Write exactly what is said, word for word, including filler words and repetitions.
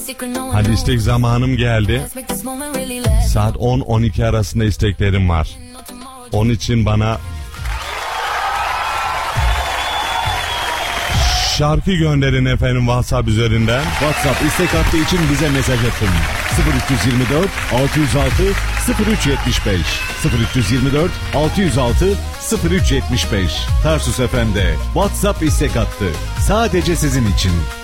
Hadi istek zamanım geldi. Saat on on iki arasında isteklerim var. Onun için bana şarkı gönderin efendim WhatsApp üzerinden. WhatsApp istek hattı için bize mesaj atın. sıfır üç yirmi dört altı yüz altı sıfır üç yetmiş beş sıfır üç yirmi dört altı yüz altı sıfır üç yetmiş beş Tarsus F M'de WhatsApp istek hattı. Sadece sizin için.